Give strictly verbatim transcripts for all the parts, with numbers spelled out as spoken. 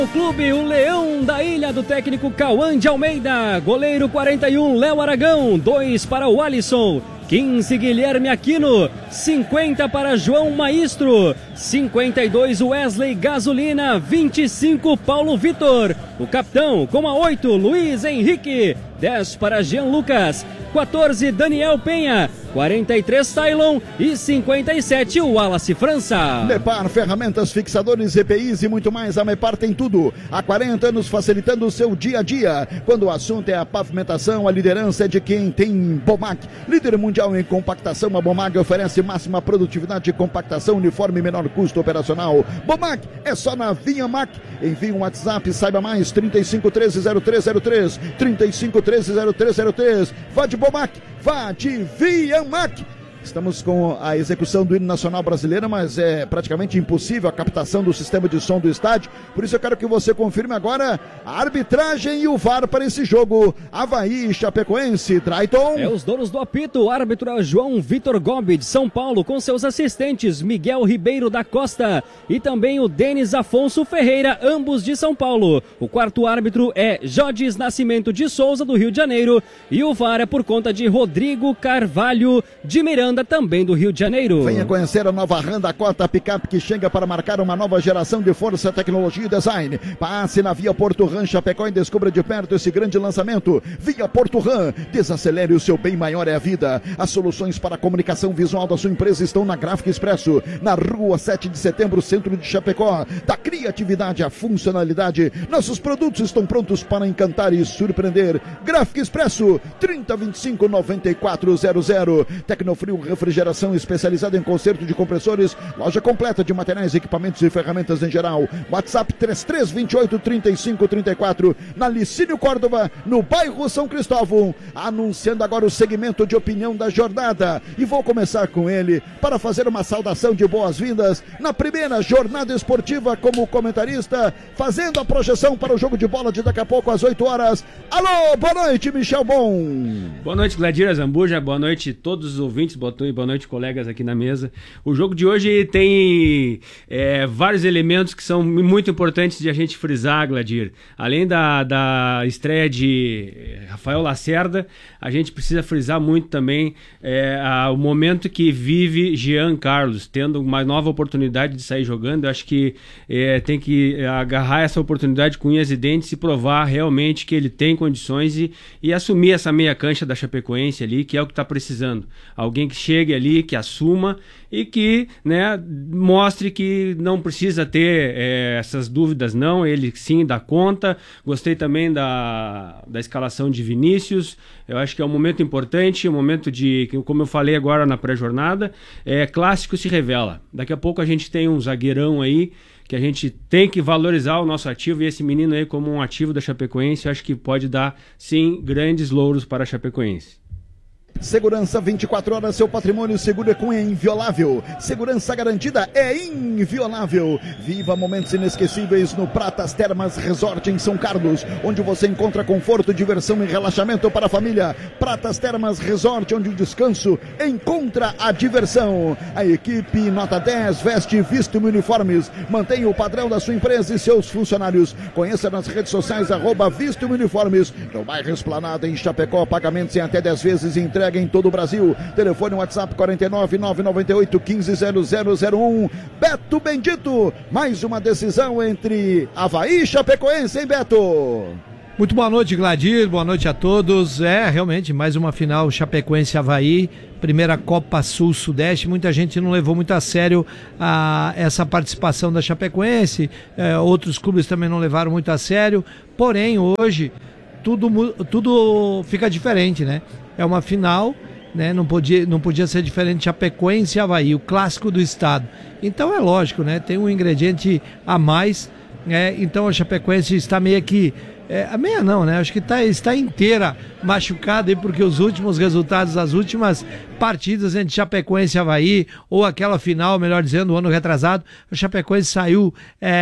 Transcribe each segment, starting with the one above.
O clube, o Leão da Ilha do técnico Cauã de Almeida, goleiro quarenta e um, Léo Aragão, dois para o Alisson, quinze Guilherme Aquino, cinquenta para João Maestro, cinquenta e dois Wesley Gasolina, vinte e cinco Paulo Vitor, o capitão com a oito Luiz Henrique, dez para Jean Lucas, quatorze Daniel Penha, quarenta e três Tylon e cinquenta e sete o Wallace França. Mepar, ferramentas, fixadores, E P Is e muito mais. A Mepar tem tudo. Há quarenta anos facilitando o seu dia a dia. Quando o assunto é a pavimentação, a liderança é de quem tem Bomac. Líder mundial em compactação, a Bomac oferece máxima produtividade de compactação, uniforme e menor custo operacional. Bomac é só na Vinhamac. Envie um WhatsApp, saiba mais, trinta e cinco, treze, zero três zero três, trinta e cinco, treze, zero três zero três. Vá de Bomac, vá de Vinhamac. Estamos com a execução do hino nacional brasileiro, mas é praticamente impossível a captação do sistema de som do estádio. Por isso eu quero que você confirme agora a arbitragem e o V A R para esse jogo. Avaí, Chapecoense, Drayton. É os donos do apito, o árbitro é João Vitor Gobi de São Paulo, com seus assistentes Miguel Ribeiro da Costa e também o Denis Afonso Ferreira, ambos de São Paulo. O quarto árbitro é Jodes Nascimento de Souza, do Rio de Janeiro, e o V A R é por conta de Rodrigo Carvalho de Miranda, também do Rio de Janeiro. Venha conhecer a nova Honda Cota Picape, que chega para marcar uma nova geração de força, tecnologia e design. Passe na Via Porto Ram Chapecó e descubra de perto esse grande lançamento. Via Porto Ram, desacelere o seu bem maior é a vida. As soluções para a comunicação visual da sua empresa estão na Gráfica Expresso, na rua sete de setembro, centro de Chapecó. Da criatividade à funcionalidade, nossos produtos estão prontos para encantar e surpreender. Gráfica Expresso, trinta, vinte e cinco, noventa e quatro zero zero. Tecnofrio Refrigeração especializada em conserto de compressores, loja completa de materiais, equipamentos e ferramentas em geral. WhatsApp três três dois oito, três cinco três quatro, na Licínio Córdova, no bairro São Cristóvão. Anunciando agora o segmento de opinião da jornada, e vou começar com ele para fazer uma saudação de boas-vindas na primeira jornada esportiva como comentarista, fazendo a projeção para o jogo de bola de daqui a pouco às oito horas. Alô, boa noite, Michel Bon. Boa noite, Gladira Zambuja, boa noite a todos os ouvintes, boa noite, colegas aqui na mesa. O jogo de hoje tem é, vários elementos que são muito importantes de a gente frisar, Gladir. Além da, da estreia de Rafael Lacerda, a gente precisa frisar muito também é, a, o momento que vive Jean Carlos, tendo uma nova oportunidade de sair jogando. Eu acho que é, tem que agarrar essa oportunidade com unhas e dentes e provar realmente que ele tem condições e, e assumir essa meia cancha da Chapecoense ali, que é o que está precisando. Alguém que chegue ali, que assuma e que, né, mostre que não precisa ter é, essas dúvidas não, ele sim dá conta. Gostei também da, da escalação de Vinícius, eu acho que é um momento importante, um momento de, como eu falei agora na pré-jornada, é, clássico se revela. Daqui a pouco a gente tem um zagueirão aí, que a gente tem que valorizar o nosso ativo, e esse menino aí como um ativo da Chapecoense, eu acho que pode dar sim grandes louros para a Chapecoense. Segurança vinte e quatro horas, seu patrimônio seguro com é inviolável. Segurança garantida é inviolável. Viva momentos inesquecíveis no Pratas Termas Resort em São Carlos, onde você encontra conforto, diversão e relaxamento para a família. Pratas Termas Resort, onde o descanso encontra a diversão. A equipe nota dez veste Vistum Uniformes. Mantenha o padrão da sua empresa e seus funcionários. Conheça nas redes sociais arroba Vistum Uniformes. No bairro Esplanada em Chapecó, pagamentos em até dez vezes e entrega em todo o Brasil. Telefone WhatsApp quarenta e nove, nove nove oito, quinze, zero zero zero um. Beto Bendito, mais uma decisão entre Avaí e Chapecoense, hein, Beto? Muito boa noite, Gladir, boa noite a todos. É, realmente, mais uma final Chapecoense-Avaí, primeira Copa Sul-Sudeste. Muita gente não levou muito a sério a, essa participação da Chapecoense, é, outros clubes também não levaram muito a sério, porém, hoje, tudo, tudo fica diferente, né? É uma final, né? Não podia, não podia ser diferente Chapecoense e Avaí, o clássico do estado. Então é lógico, né? Tem um ingrediente a mais, né? Então a Chapecoense está meio que... É, a meia não, né? Acho que tá, está inteira machucada aí, porque os últimos resultados, as últimas partidas entre Chapecoense e Avaí, ou aquela final, melhor dizendo, o ano retrasado, a Chapecoense saiu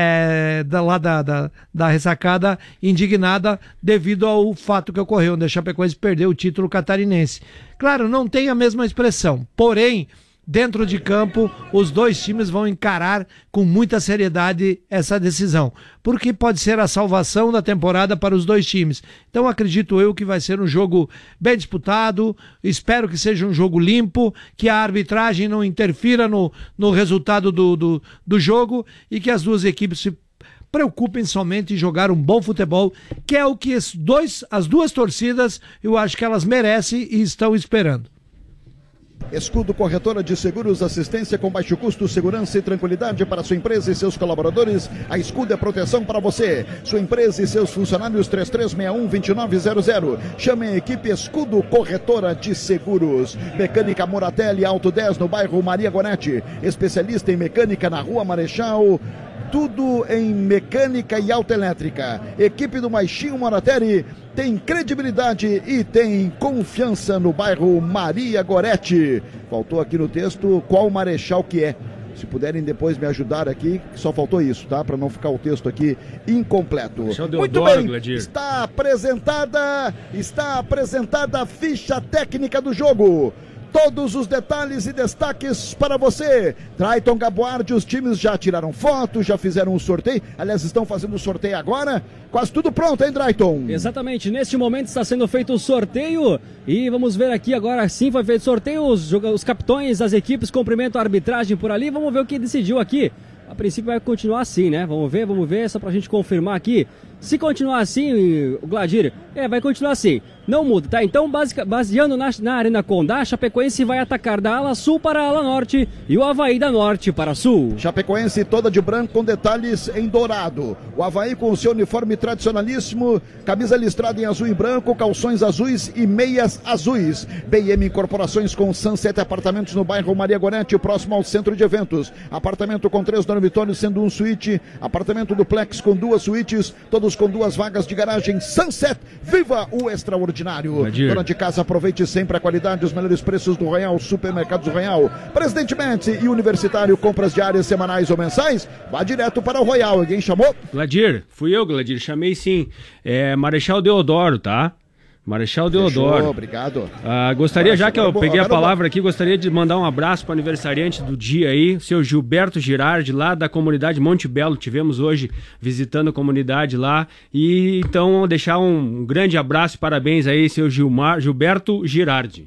é, da, lá da, da, da ressacada indignada devido ao fato que ocorreu, onde a Chapecoense perdeu o título catarinense. Claro, não tem a mesma expressão, porém, dentro de campo, os dois times vão encarar com muita seriedade essa decisão, porque pode ser a salvação da temporada para os dois times. Então acredito eu que vai ser um jogo bem disputado, espero que seja um jogo limpo, que a arbitragem não interfira no, no resultado do, do, do jogo e que as duas equipes se preocupem somente em jogar um bom futebol, que é o que as, dois, as duas torcidas, eu acho que elas merecem e estão esperando. Escudo Corretora de Seguros, assistência com baixo custo, segurança e tranquilidade para sua empresa e seus colaboradores. A Escudo é proteção para você, sua empresa e seus funcionários. Três três seis um, dois nove zero zero. Chame a equipe Escudo Corretora de Seguros. Mecânica Moratelli Auto dez no bairro Maria Goretti. Especialista em mecânica na Rua Marechal. Tudo em mecânica e autoelétrica. Equipe do Baixinho Moratelli tem credibilidade e tem confiança no bairro Maria Goretti. Faltou aqui no texto qual Marechal que é. Se puderem depois me ajudar aqui, só faltou isso, tá? Para não ficar o texto aqui incompleto. Muito bem, Gladir. Está apresentada, está apresentada a ficha técnica do jogo. Todos os detalhes e destaques para você. Drayton Gaboardi, os times já tiraram foto, já fizeram um sorteio. Aliás, estão fazendo o sorteio agora. Quase tudo pronto, hein, Drayton? Exatamente, neste momento está sendo feito o sorteio. E vamos ver aqui agora, sim, foi feito o sorteio. Os, os capitões das equipes cumprimentam a arbitragem por ali. Vamos ver o que decidiu aqui. A princípio vai continuar assim, né? Vamos ver, vamos ver, só pra gente confirmar aqui. Se continuar assim, o Gladir, é, vai continuar assim. Não muda, tá? Então, basic, baseando na, na Arena Condá, a Chapecoense vai atacar da ala sul para a ala norte e o Avaí da norte para sul. Chapecoense toda de branco com detalhes em dourado. O Avaí com o seu uniforme tradicionalíssimo, camisa listrada em azul e branco, calções azuis e meias azuis. B M Incorporações com Sunset Apartamentos no bairro Maria Goretti, próximo ao centro de eventos. Apartamento com três dormitórios, sendo um suíte. Apartamento duplex com duas suítes, todos com duas vagas de garagem. Sunset, viva o extraordinário. Dona de casa, aproveite sempre a qualidade, os melhores preços do Royal, Supermercados do Royal. Presidente Médici e Universitário, compras diárias, semanais ou mensais, vá direto para o Royal. Alguém chamou? Gladir, fui eu, Gladir, chamei sim. É Marechal Deodoro, tá? Marechal Deodoro. Fechou, obrigado. Ah, gostaria, já que eu peguei a palavra aqui, gostaria de mandar um abraço para o aniversariante do dia aí, o seu Gilberto Girardi, lá da comunidade Monte Belo. Tivemos hoje visitando a comunidade lá. E então deixar um grande abraço e parabéns aí, seu Gilmar, Gilberto Girardi.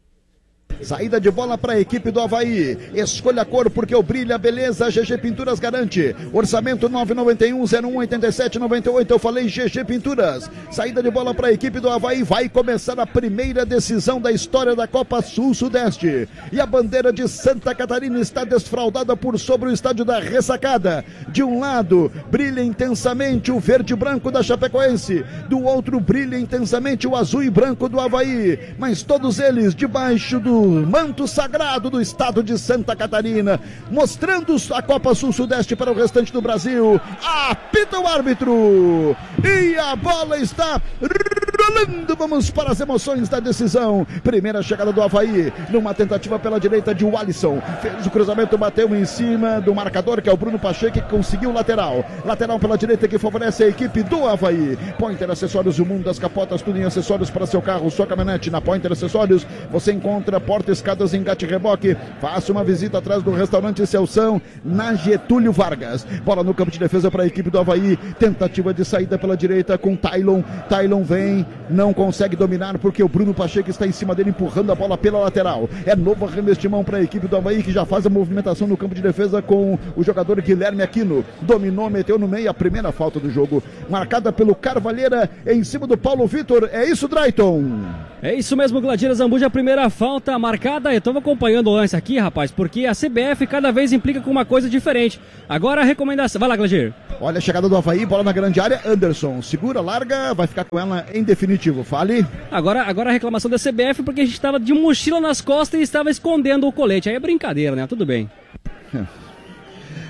Saída de bola para a equipe do Avaí. Escolha a cor porque o brilho, a beleza, G G Pinturas garante. Orçamento nove nove um, zero um oito sete nove oito. Eu falei G G Pinturas. Saída de bola para a equipe do Avaí. Vai começar a primeira decisão da história da Copa Sul-Sudeste. E a bandeira de Santa Catarina está desfraldada por sobre o estádio da Ressacada. De um lado, brilha intensamente o verde e branco da Chapecoense. Do outro, brilha intensamente o azul e branco do Avaí. Mas todos eles debaixo do manto sagrado do estado de Santa Catarina, mostrando a Copa Sul-Sudeste para o restante do Brasil. Apita o árbitro e a bola está rolando. Vamos para as emoções da decisão. Primeira chegada do Avaí, numa tentativa pela direita de Walisson, fez o cruzamento, bateu em cima do marcador, que é o Bruno Pacheco, que conseguiu o lateral. Lateral pela direita que favorece a equipe do Avaí. Pointer Acessórios, o mundo das capotas, tudo em acessórios para seu carro, sua caminhonete. Na Pointer Acessórios você encontra porta, escadas, engate, reboque. Faça uma visita atrás do restaurante Celção, na Getúlio Vargas. Bola no campo de defesa para a equipe do Avaí. Tentativa de saída pela direita com Tailon. Tailon vem, não consegue dominar porque o Bruno Pacheco está em cima dele, empurrando a bola pela lateral. É novo arremesso de mão para a equipe do Avaí, que já faz a movimentação no campo de defesa com o jogador Guilherme Aquino. Dominou, meteu no meio, a primeira falta do jogo, marcada pelo Carvalheira em cima do Paulo Vitor. É isso, Drayton? É isso mesmo, Gladir Zambuja, a primeira falta marcada. Eu estava acompanhando o lance aqui, rapaz, porque a C B F cada vez implica com uma coisa diferente. Agora a recomendação, vai lá, Gladir. Olha a chegada do Avaí, bola na grande área, Anderson, segura, larga, vai ficar com ela em definitivo, fale. Agora, agora a reclamação da C B F porque a gente estava de mochila nas costas e estava escondendo o colete, aí é brincadeira, né, tudo bem.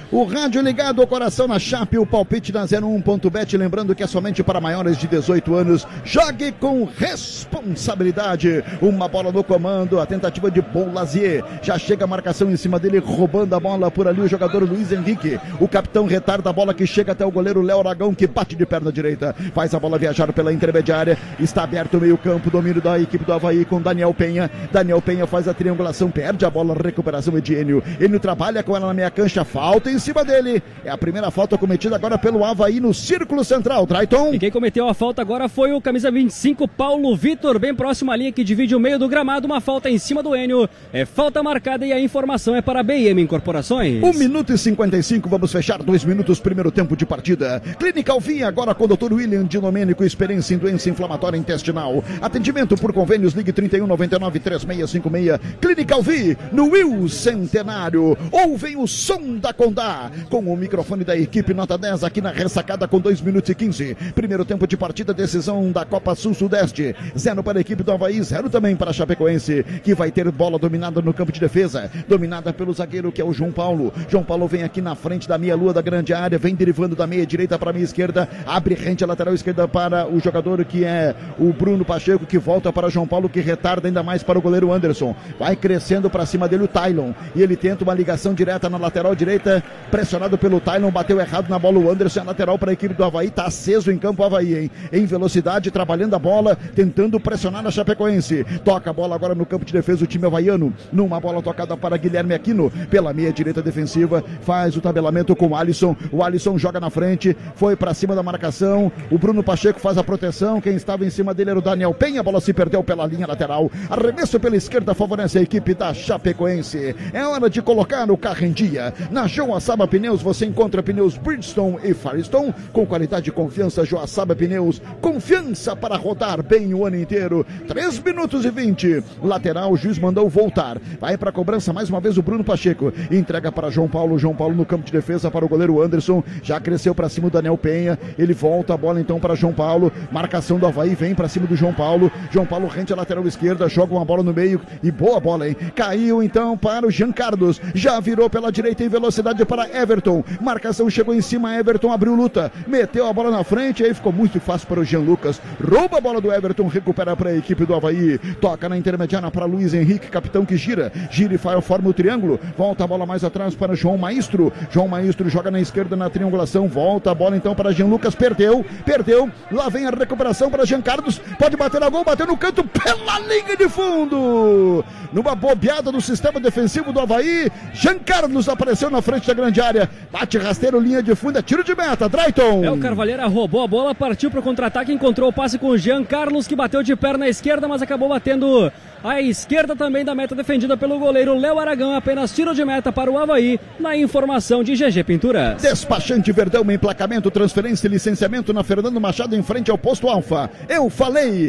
O rádio ligado ao coração na Chape, o palpite na zero um ponto bet, lembrando que é somente para maiores de dezoito anos. Jogue com responsabilidade. Uma bola no comando, a tentativa de Boulazier. Já chega a marcação em cima dele, roubando a bola por ali o jogador Luiz Henrique. O capitão retarda a bola que chega até o goleiro Léo Aragão, que bate de perna direita. Faz a bola viajar pela intermediária. Está aberto o meio campo, domínio da equipe do Avaí com Daniel Penha. Daniel Penha faz a triangulação, perde a bola, recuperação de Enio. Enio trabalha com ela na meia cancha, falta em cima dele. É a primeira falta cometida agora pelo Avaí no círculo central, Drayton. E quem cometeu a falta agora foi o camisa vinte e cinco, Paulo Vitor, bem próximo à linha que divide o meio do gramado, uma falta em cima do Enio. É falta marcada e a informação é para a B M Incorporações. um minuto e cinquenta e cinco, vamos fechar dois minutos, primeiro tempo de partida. Clínica Alvim, agora com o doutor William de Domênico, experiência em doença inflamatória intestinal. Atendimento por convênios, ligue trinta e um, noventa e nove, trinta e seis cinquenta e seis. Clínica Alvim, no Will Centenário. Ouvem o som da Condá, com o microfone da equipe nota dez aqui na ressacada com dois minutos e quinze. Primeiro tempo de partida, decisão da Copa Sul-Sudeste. Zero para a equipe do Avaí, zero também para a Chapecoense, que vai ter bola dominada no campo de defesa, dominada pelo zagueiro que é o João Paulo. João Paulo vem aqui na frente da meia lua da grande área, vem derivando da meia direita para a meia esquerda, abre rente a lateral esquerda para o jogador que é o Bruno Pacheco, que volta para João Paulo, que retarda ainda mais para o goleiro Anderson. Vai crescendo para cima dele o Tylon, e ele tenta uma ligação direta na lateral direita, pressionado pelo Tylon, bateu errado na bola o Anderson, a lateral para a equipe do Avaí, está aceso em campo o Avaí, hein? Em velocidade, trabalhando a bola, tentando pressionar a Chapecoense. Toca a bola agora no campo de defesa o time havaiano, numa bola tocada para Guilherme Aquino, pela meia direita defensiva, faz o tabelamento com o Alisson, o Alisson joga na frente, foi para cima da marcação, o Bruno Pacheco faz a proteção, quem estava em cima dele era o Daniel Penha, a bola se perdeu pela linha lateral, arremesso pela esquerda favorece a equipe da Chapecoense. É hora de colocar o carro em dia. Na Joaçaba Pneus você encontra pneus Bridgestone e Firestone, com qualidade e confiança. Joaçaba Pneus, confiança para rodar bem o ano inteiro. três minutos e vinte, lateral, o juiz mandou voltar, vai para a cobrança mais uma vez o Bruno Pacheco, entrega para João Paulo, João Paulo no campo de defesa para o goleiro Anderson, já cresceu para cima do Daniel Penha, ele volta a bola então para João Paulo, marcação do Avaí, vem para cima do João Paulo, João Paulo rente a lateral esquerda, joga uma bola no meio e boa bola, hein? Caiu então para o Jean Carlos, já virou pela direita em velocidade para Everton, marcação chegou em cima, Everton abriu luta, meteu a bola na frente, aí ficou muito fácil para o Jean Lucas, rouba a bola do Everton, recupera para a equipe do Avaí, toca na intermediária para Luiz Henrique, capitão que gira, gira e faz, forma o triângulo, volta a bola mais atrás para João Maestro, João Maestro joga na esquerda na triangulação, volta a bola então para Jean Lucas, perdeu, perdeu, lá vem a recuperação para Jean Carlos, pode bater a gol, bateu no canto pela linha de fundo, numa bobeada do sistema defensivo do Avaí, Jean Carlos apareceu na frente da grande área, bate rasteiro, linha de fundo, é tiro de meta, Drayton. É, o Carvalheira roubou a bola, partiu para o contra-ataque, encontrou o passe com o Jean Carlos, que bateu de perna esquerda, mas acabou batendo à esquerda também da meta, defendida pelo goleiro Léo Aragão, apenas tiro de meta para o Avaí, na informação de G G Pinturas. Despachante Verdão, emplacamento, transferência e licenciamento na Fernando Machado, em frente ao posto Alfa. Eu falei,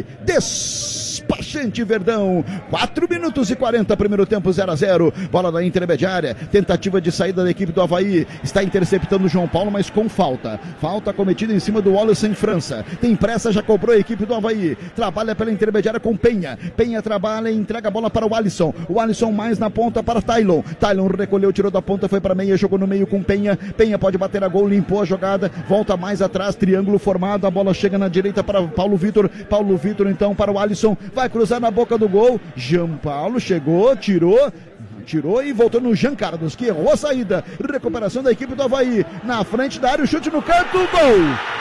Despachante Verdão, quatro minutos e quarenta, primeiro tempo, zero a zero, bola na intermediária, tentativa de saída da equipe do Avaí, está interceptando o João Paulo, mas com falta, falta cometida em cima do Wallace em França, tem pressa, já cobrou a equipe do Avaí, trabalha pela intermediária com Penha, Penha trabalha e entrega a bola para o Alisson, o Alisson mais na ponta para Tylon, Tylon recolheu, tirou da ponta, foi para meia, jogou no meio com Penha, Penha pode bater a gol, limpou a jogada, volta mais atrás, triângulo formado, a bola chega na direita para Paulo Vitor, Paulo Vitor então para o Alisson, vai cruzar na boca do gol, Jean Paulo chegou, tirou, tirou e voltou no Jean Carlos, que errou a saída, recuperação da equipe do Avaí, na frente da área, o chute no canto, gol!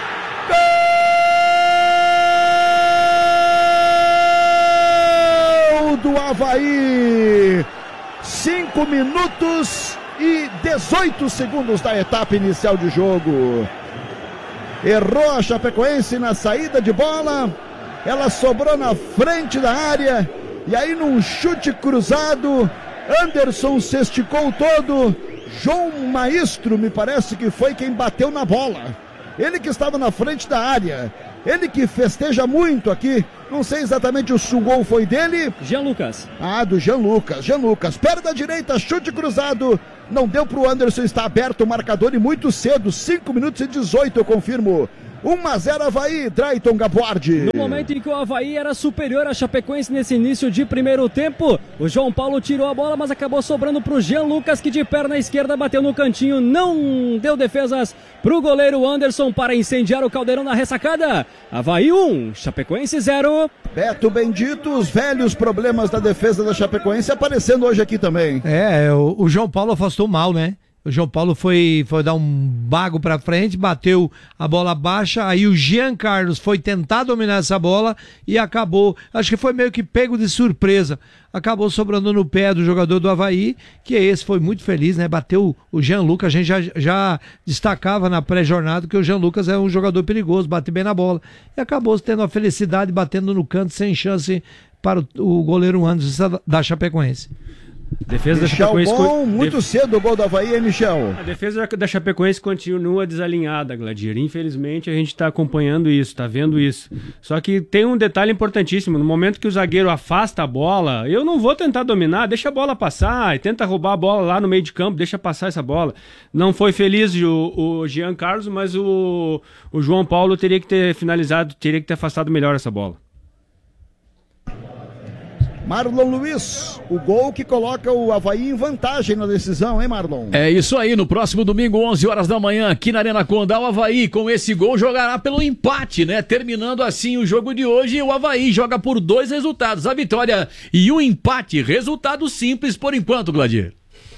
Gol do Avaí! cinco minutos e dezoito segundos da etapa inicial de jogo. Errou a Chapecoense na saída de bola, ela sobrou na frente da área, e aí num chute cruzado, Anderson se esticou todo, João Maestro me parece que foi quem bateu na bola, ele que estava na frente da área, ele que festeja muito aqui, não sei exatamente o gol foi dele. Jean Lucas. Ah, do Jean Lucas, Jean Lucas, perna direita, chute cruzado, não deu para o Anderson, está aberto o marcador e muito cedo, cinco minutos e dezoito, eu confirmo. um a zero Avaí, Drayton Gabuardi. No momento em que o Avaí era superior a Chapecoense nesse início de primeiro tempo, o João Paulo tirou a bola, mas acabou sobrando para o Jean Lucas, que de perna esquerda bateu no cantinho, não deu defesas para o goleiro Anderson para incendiar o caldeirão na ressacada. Avaí um, Chapecoense zero. Beto Bendito, os velhos problemas da defesa da Chapecoense aparecendo hoje aqui também. É, o, o João Paulo afastou mal, né? O João Paulo foi, foi dar um bago pra frente, bateu a bola baixa, aí o Jean Carlos foi tentar dominar essa bola e acabou, acho que foi meio que pego de surpresa, acabou sobrando no pé do jogador do Avaí, que esse foi muito feliz, né? Bateu o Jean Lucas, a gente já, já destacava na pré-jornada que o Jean Lucas é um jogador perigoso, bate bem na bola, e acabou tendo a felicidade, batendo no canto, sem chance para o, o goleiro Anderson da Chapecoense. Defesa da Michel Chapecoense bom, muito def... cedo o gol do Avaí, hein, Michel? A defesa da Chapecoense continua desalinhada, Gladir. Infelizmente a gente está acompanhando isso, está vendo isso. Só que tem um detalhe importantíssimo: no momento que o zagueiro afasta a bola, eu não vou tentar dominar, deixa a bola passar e tenta roubar a bola lá no meio de campo, deixa passar essa bola. Não foi feliz o, o Jean Carlos, mas o, o João Paulo teria que ter finalizado, teria que ter afastado melhor essa bola. Marlon Luiz, o gol que coloca o Avaí em vantagem na decisão, hein, Marlon? É isso aí, no próximo domingo, onze horas da manhã, aqui na Arena Condá, o Avaí com esse gol jogará pelo empate, né? Terminando assim o jogo de hoje, o Avaí joga por dois resultados, a vitória e o empate, resultado simples por enquanto, Gladir.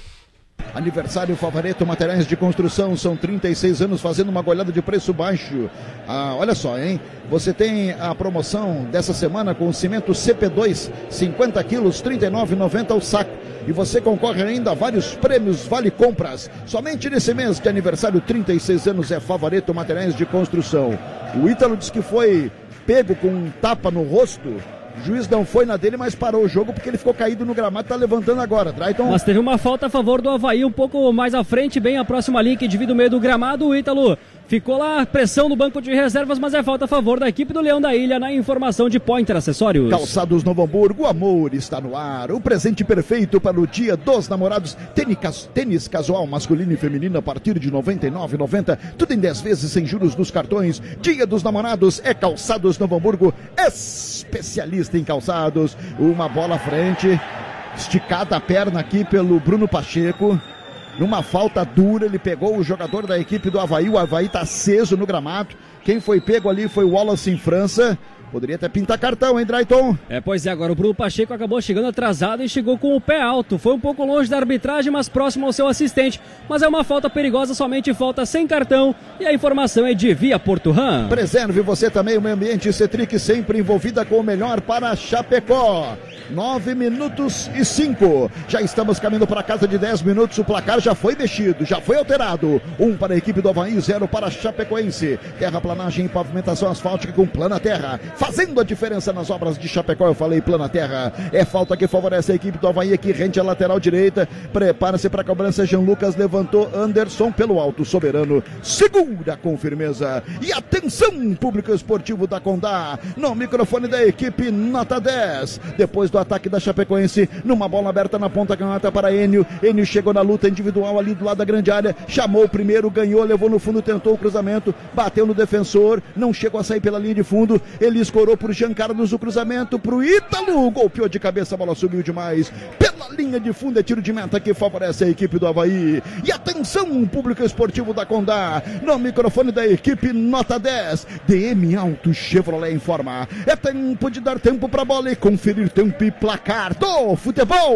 Aniversário Favareto Materiais de Construção, são trinta e seis anos fazendo uma goleada de preço baixo. Ah, olha só, hein? Você tem a promoção dessa semana com o cimento C P dois, cinquenta quilos, trinta e nove reais e noventa centavos ao saco. E você concorre ainda a vários prêmios Vale Compras. Somente nesse mês de aniversário, trinta e seis anos, é Favareto Materiais de Construção. O Ítalo disse que foi pego com um tapa no rosto. O juiz não foi na dele, mas parou o jogo porque ele ficou caído no gramado, tá levantando agora, Drayton. Mas teve uma falta a favor do Avaí um pouco mais à frente, bem a próxima linha que divide o meio do gramado. O Ítalo ficou lá, pressão no banco de reservas, mas é falta a favor da equipe do Leão da Ilha na informação de Pointer Acessórios. Calçados Novo Hamburgo, o amor está no ar. O presente perfeito para o Dia dos Namorados. Tênis, tênis casual masculino e feminino a partir de noventa e nove reais e noventa centavos. Tudo em dez vezes sem juros nos cartões. Dia dos Namorados é Calçados Novo Hamburgo, especialista em calçados. Uma bola à frente, esticada a perna aqui pelo Bruno Pacheco. Numa falta dura, ele pegou o jogador da equipe do Avaí. O Avaí está aceso no gramado. Quem foi pego ali foi o Wallace em França. Poderia até pintar cartão, hein, Drayton? É, pois é, agora o Bruno Pacheco acabou chegando atrasado e chegou com o pé alto. Foi um pouco longe da arbitragem, mas próximo ao seu assistente. Mas é uma falta perigosa, somente falta sem cartão. E a informação é de Via Porturan. Preserve você também o meio ambiente. Cetric sempre envolvida com o melhor para Chapecó. Nove minutos e cinco. Já estamos caminhando para casa de dez minutos. O placar já foi mexido, já foi alterado. Um para a equipe do Avaí, zero para a Chapecoense. Terraplanagem e pavimentação asfáltica com Plana Terra. Fazendo a diferença nas obras de Chapecó, eu falei Plana Terra. É falta que favorece a equipe do Avaí aqui, rente à lateral direita. Prepara-se para a cobrança, Jean Lucas levantou, Anderson pelo alto, Soberano segura com firmeza. E atenção, público esportivo da Condá, no microfone da equipe nota dez. Depois do ataque da Chapecoense, numa bola aberta na ponta canhota para Enio. Enio chegou na luta individual ali do lado da grande área, chamou o primeiro, ganhou, levou no fundo, tentou o cruzamento, bateu no defensor, não chegou a sair pela linha de fundo. Ele escorou pro Jean Carlos, o cruzamento pro Ítalo, golpeou de cabeça, a bola subiu demais pela linha de fundo, é tiro de meta que favorece a equipe do Avaí. E atenção, público esportivo da Condá, no microfone da equipe nota dez, D M Auto Chevrolet informa, é tempo de dar tempo pra bola e conferir tempo e placar do futebol.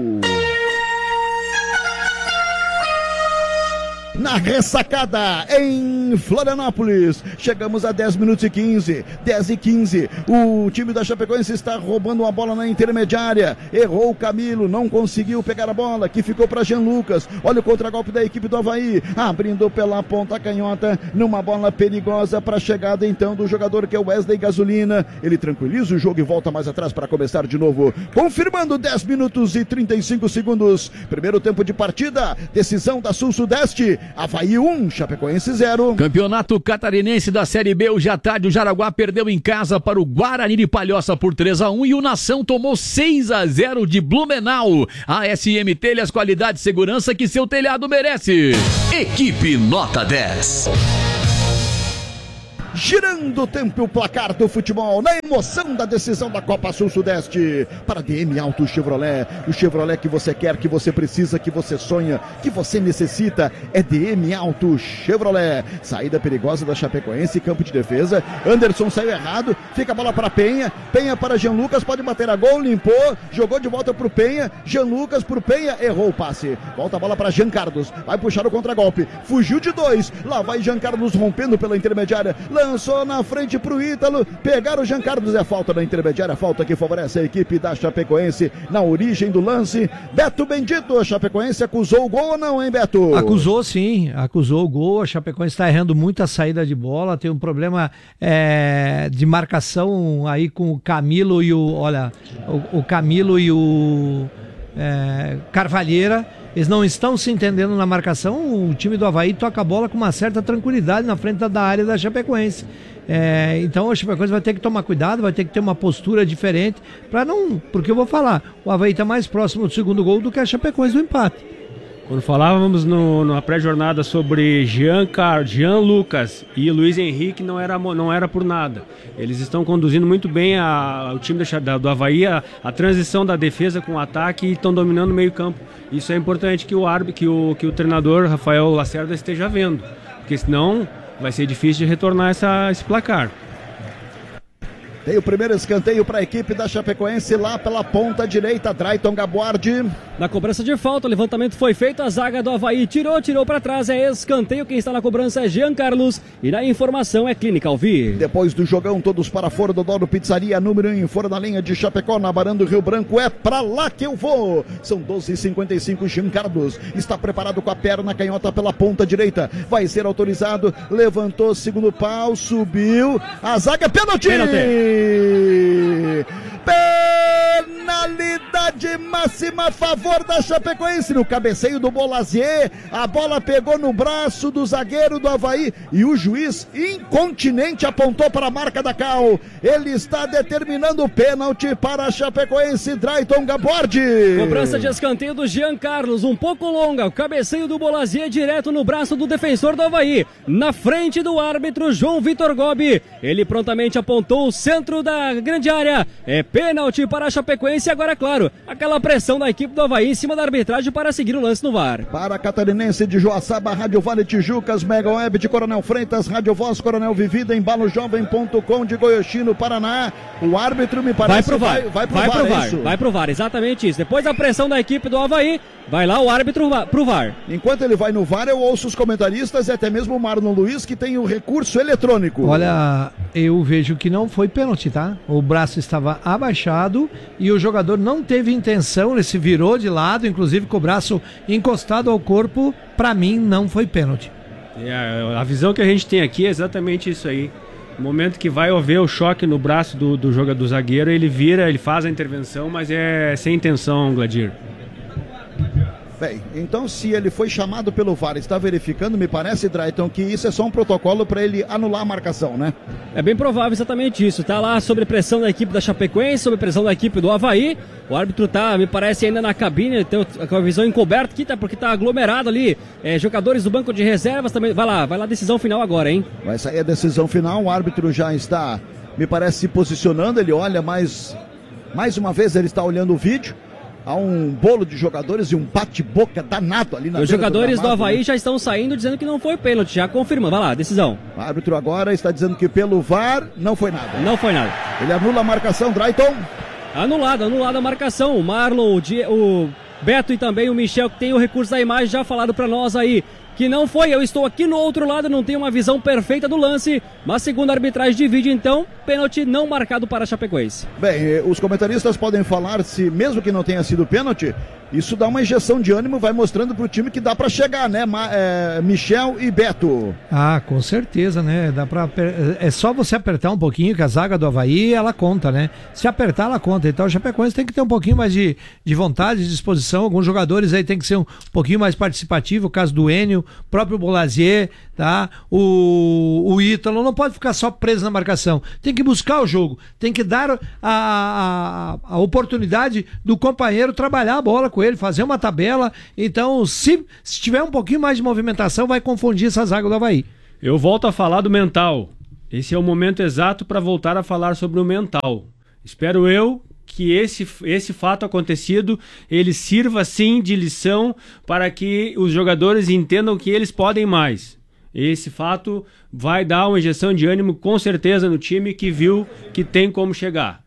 Na ressacada em Florianópolis, chegamos a dez minutos e quinze, dez e quinze, o time da Chapecoense está roubando uma bola na intermediária, errou o Camilo, não conseguiu pegar a bola, que ficou para Jean Lucas. Olha o contragolpe da equipe do Avaí, abrindo pela ponta canhota, numa bola perigosa para a chegada então do jogador que é o Wesley Gasolina. Ele tranquiliza o jogo e volta mais atrás para começar de novo, confirmando dez minutos e trinta e cinco segundos, primeiro tempo de partida, decisão da Sul-Sudeste. Avaí um, Chapecoense zero. Campeonato Catarinense da Série B, hoje à tarde o Jaraguá perdeu em casa para o Guarani de Palhoça por três a um e o Nação tomou seis a zero de Blumenau. A S M Telhas, qualidade e segurança que seu telhado merece. Equipe nota dez. girando o tempo e o placar do futebol, na emoção da decisão da Copa Sul-Sudeste, para D M Auto Chevrolet, o Chevrolet que você quer, que você precisa, que você sonha, que você necessita, é D M Auto Chevrolet. Saída perigosa da Chapecoense, campo de defesa, Anderson saiu errado, fica a bola para Penha, Penha para Jean Lucas, pode bater a gol, limpou, jogou de volta pro Penha, Jean Lucas pro Penha, errou o passe, volta a bola para Jean Carlos, vai puxar o contragolpe, fugiu de dois, lá vai Jean Carlos rompendo pela intermediária, lançou na frente pro Ítalo, pegaram o Jean Carlos, é falta na intermediária, falta que favorece a equipe da Chapecoense na origem do lance. Beto Bendito, a Chapecoense acusou o gol ou não, hein, Beto? Acusou sim, acusou o gol, a Chapecoense está errando muito a saída de bola, tem um problema é, de marcação aí com o Camilo e o, olha, o, o Camilo e o é, Carvalheira. Eles não estão se entendendo na marcação. O time do Avaí toca a bola com uma certa tranquilidade na frente da área da Chapecoense. É, então a Chapecoense vai ter que tomar cuidado, vai ter que ter uma postura diferente para não, porque eu vou falar, o Avaí está mais próximo do segundo gol do que a Chapecoense do empate. Quando falávamos no, na pré-jornada sobre Jean, Car, Jean Lucas e Luiz Henrique, não era, não era por nada. Eles estão conduzindo muito bem a, o time da, do Avaí, a, a transição da defesa com o ataque, e estão dominando o meio campo. Isso é importante que o árbitro, que o, que o treinador Rafael Lacerda esteja vendo, porque senão vai ser difícil de retornar essa, esse placar. Tem o primeiro escanteio para a equipe da Chapecoense lá pela ponta direita, Drayton Gabuardi. Na cobrança de falta, o levantamento foi feito, a zaga do Avaí tirou, tirou para trás, é escanteio, quem está na cobrança é Jean Carlos e na informação é Clínica Alvi. Depois do jogão, todos para fora do Dono Pizzaria, número um, fora da linha de Chapecó, na Barão do Rio Branco, é pra lá que eu vou. São doze e cinquenta e cinco, Jean Carlos está preparado com a perna canhota pela ponta direita, vai ser autorizado, levantou, segundo pau, subiu, a zaga, pênalti! Pênalti! Penalidade máxima a favor da Chapecoense no cabeceio do Bolazier, a bola pegou no braço do zagueiro do Avaí e o juiz incontinente apontou para a marca da Cal. Ele está determinando o pênalti para a Chapecoense, Drayton Gabuardi. Cobrança de escanteio do Jean Carlos, um pouco longa, o cabeceio do Bolazier direto no braço do defensor do Avaí, na frente do árbitro João Vitor Gobi, ele prontamente apontou o centro da grande área, é pênalti para a Chapecoense. Agora, claro, aquela pressão da equipe do Avaí em cima da arbitragem para seguir o lance no V A R. Para a Catarinense de Joaçaba, Rádio Vale Tijucas, Mega Web de Coronel Freitas, Rádio Voz Coronel Vivida, embalo jovem ponto com de Goiôxino, Paraná, o árbitro me parece vai pro V A R, vai, vai pro vai V A R, pro V A R, é isso? vai pro V A R, exatamente isso. Depois da pressão da equipe do Avaí, vai lá o árbitro pro V A R. Enquanto ele vai no V A R, eu ouço os comentaristas e até mesmo o Marlon Luiz, que tem o recurso eletrônico. Olha, eu vejo que não foi pênalti, tá? O braço estava abaixado e o jogador não teve intenção, ele se virou de lado, inclusive com o braço encostado ao corpo. Para mim, não foi pênalti. É, a visão que a gente tem aqui é exatamente isso aí. No momento que vai haver o choque no braço do, do jogador do zagueiro, ele vira, ele faz a intervenção, mas é sem intenção, Gladir. Bem, então se ele foi chamado pelo V A R, está verificando, me parece, Drayton, que isso é só um protocolo para ele anular a marcação, né? É bem provável exatamente isso, tá lá sob pressão da equipe da Chapecoense, sob pressão da equipe do Avaí, o árbitro tá, me parece, ainda na cabine, tem a visão encoberta aqui, tá, porque tá aglomerado ali, é, jogadores do banco de reservas também, vai lá, vai lá a decisão final agora, hein? Vai sair a decisão final, o árbitro já está, me parece, se posicionando, ele olha mais, mais uma vez, ele está olhando o vídeo. Há um bolo de jogadores e um bate-boca danado ali na Os jogadores do, gramado, do Avaí, né, já estão saindo dizendo que não foi pênalti, já confirma. Vai lá, decisão. O árbitro agora está dizendo que pelo V A R não foi nada. Não foi nada. Ele anula a marcação, Drayton. Anulado, anulado a marcação. O Marlon, o, Di, o Beto e também o Michel, que tem o recurso da imagem, já falaram para nós aí que não foi. Eu estou aqui no outro lado, não tenho uma visão perfeita do lance, mas segundo a arbitragem de vídeo, então, pênalti não marcado para a Chapecoense. Bem, os comentaristas podem falar se, mesmo que não tenha sido pênalti, isso dá uma injeção de ânimo, vai mostrando pro time que dá para chegar, né, Ma, é, Michel e Beto? Ah, com certeza, né, dá pra, é só você apertar um pouquinho, que a zaga do Avaí, ela conta, né, se apertar, ela conta, então o Chapecoense tem que ter um pouquinho mais de, de vontade, de disposição, alguns jogadores aí tem que ser um pouquinho mais participativo, o caso do Enio, próprio Bolazier, tá, o, o Ítalo, não pode ficar só preso na marcação, tem que buscar o jogo, tem que dar a, a, a oportunidade do companheiro trabalhar a bola com ele, fazer uma tabela. Então, se, se tiver um pouquinho mais de movimentação, vai confundir essa zaga do Avaí. Eu volto a falar do mental. Esse é o momento exato para voltar a falar sobre o mental. Espero eu que esse, esse fato acontecido, ele sirva sim de lição para que os jogadores entendam que eles podem mais. Esse fato vai dar uma injeção de ânimo com certeza no time que viu que tem como chegar.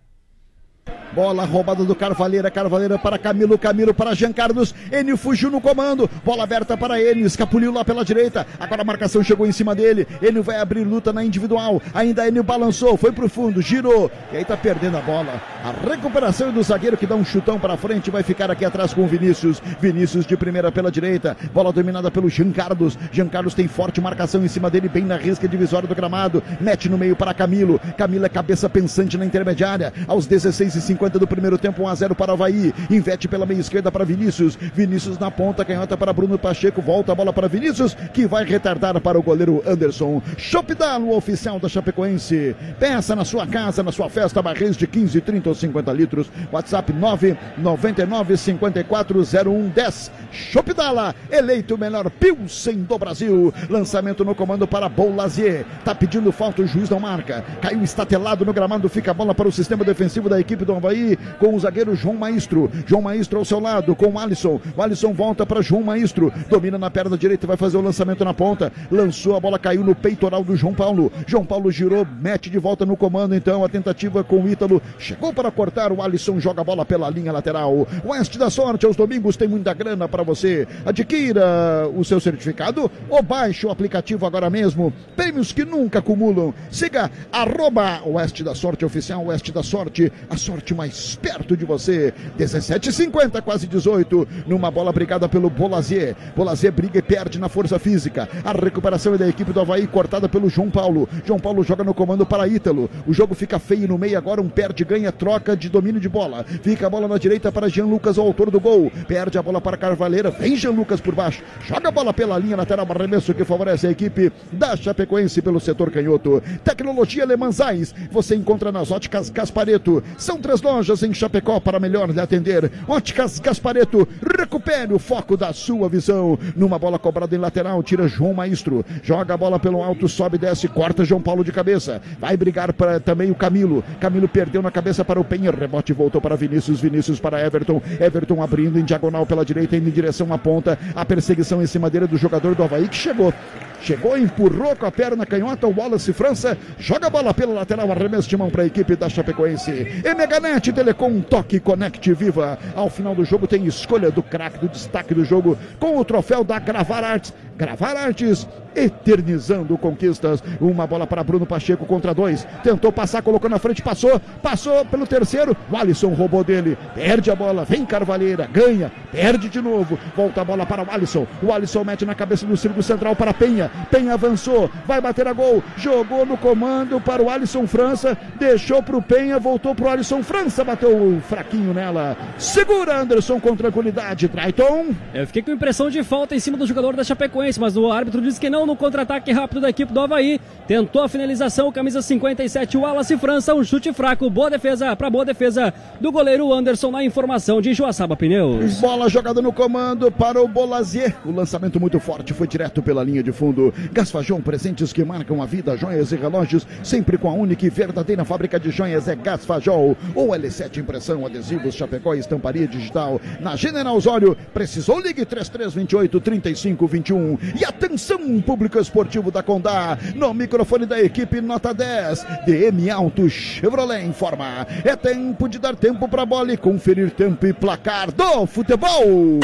Bola roubada do Carvalheira, Carvalheira para Camilo, Camilo para Jean Carlos, Enio fugiu no comando, bola aberta para Enio, escapuliu lá pela direita, agora a marcação chegou em cima dele, Enio vai abrir luta na individual, ainda Enio balançou, foi pro fundo, girou, e aí tá perdendo a bola, a recuperação do zagueiro que dá um chutão para frente, vai ficar aqui atrás com o Vinícius, Vinícius de primeira pela direita, bola dominada pelo Jean Carlos, Jean Carlos tem forte marcação em cima dele, bem na risca divisória do gramado, mete no meio para Camilo, Camilo é cabeça pensante na intermediária, aos dezesseis e cinquenta do primeiro tempo, um a zero para o Avaí, inverte pela meia esquerda para Vinícius, Vinícius na ponta, canhota para Bruno Pacheco, volta a bola para Vinícius, que vai retardar para o goleiro Anderson. Chopp Dalo, oficial da Chapecoense, peça na sua casa, na sua festa, barris de quinze, trinta ou cinquenta litros, WhatsApp nove nove nove cinco quatro zero um um zero, Chopp Dalo, eleito o melhor Pilsen do Brasil, lançamento no comando para Boulazier, tá pedindo falta, o juiz não marca, caiu estatelado no gramado, fica a bola para o sistema defensivo da equipe do Avaí, com o zagueiro João Maestro, João Maestro ao seu lado, com o Alisson, o Alisson volta para João Maestro, domina na perna direita, vai fazer o lançamento na ponta, lançou, a bola caiu no peitoral do João Paulo, João Paulo girou, mete de volta no comando, então a tentativa com o Ítalo, chegou para cortar, o Alisson joga a bola pela linha lateral. Oeste da Sorte, aos domingos tem muita grana para você, adquira o seu certificado ou baixe o aplicativo agora mesmo, prêmios que nunca acumulam, siga arroba Oeste da Sorte oficial, Oeste da Sorte, a sorte mais perto de você. Dezessete e cinquenta, quase dezoito, numa bola brigada pelo Boulazier, Boulazier briga e perde na força física, a recuperação é da equipe do Avaí, cortada pelo João Paulo, João Paulo joga no comando para Ítalo, o jogo fica feio no meio agora, um perde, ganha, troca de domínio de bola, fica a bola na direita para Jean Lucas, o autor do gol, perde a bola para Carvalheira, vem Jean Lucas por baixo, joga a bola pela linha lateral, arremesso que favorece a equipe da Chapecoense pelo setor canhoto. Tecnologia Le Manzais, você encontra nas óticas Gaspareto, são três lojas em Chapecó para melhor lhe atender. Óticas Gaspareto, recupere o foco da sua visão. Numa bola cobrada em lateral, tira João Maestro, joga a bola pelo alto, sobe, desce, corta João Paulo de cabeça, vai brigar para também o Camilo, Camilo perdeu na cabeça para o Penha, rebote voltou para Vinícius, Vinícius para Everton, Everton abrindo em diagonal pela direita, indo em direção à ponta, a perseguição em cima dele do jogador do Avaí que chegou, chegou, empurrou com a perna canhota o Wallace França, joga a bola pela lateral, arremesso de mão para a equipe da Chapecoense. E Meganet Telecom, toque, conecte, viva. Ao final do jogo tem escolha do craque, do destaque do jogo, com o troféu da Gravar Artes. Gravar Artes, eternizando conquistas. Uma bola para Bruno Pacheco contra dois, tentou passar, colocou na frente, passou, passou pelo terceiro, o Alisson roubou dele, perde a bola, vem Carvalheira, ganha, perde de novo, volta a bola para o Alisson, o Alisson mete na cabeça do círculo central para Penha, Penha avançou, vai bater a gol, jogou no comando para o Alisson França, deixou para o Penha, voltou para o Alisson França, bateu fraquinho nela, segura Anderson com tranquilidade, Traiton. Eu fiquei com impressão de falta em cima do jogador da Chapecoense, mas o árbitro disse que não, no contra-ataque rápido da equipe do Avaí, tentou a finalização, camisa cinquenta e sete, o Wallace França, um chute fraco, boa defesa, para boa defesa do goleiro Anderson, na informação de Joaçaba Pneus. Bola jogada no comando para o Boulazier, o lançamento muito forte, foi direto pela linha de fundo. Gasfajão, presentes que marcam a vida, joias e relógios, sempre com a única e verdadeira fábrica de joias é Gasfajol, ou L sete Impressão, adesivos, Chapecó e estamparia digital. Na General Osório, precisou, ligue três três dois oito, três cinco dois um. E atenção, público esportivo da Condá, no microfone da equipe nota dez, D M Auto Chevrolet informa, é tempo de dar tempo para a bola e conferir tempo e placar do futebol.